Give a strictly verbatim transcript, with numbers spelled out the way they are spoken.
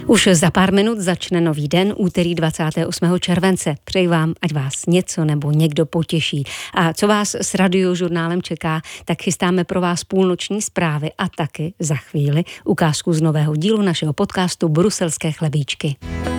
Už za pár minut začne nový den, úterý dvacátého osmého července. Přeji vám, ať vás něco nebo někdo potěší. A co vás s Radiožurnálem čeká, tak chystáme pro vás půlnoční zprávy a taky za chvíli ukázku z nového dílu našeho podcastu Bruselské chlebíčky.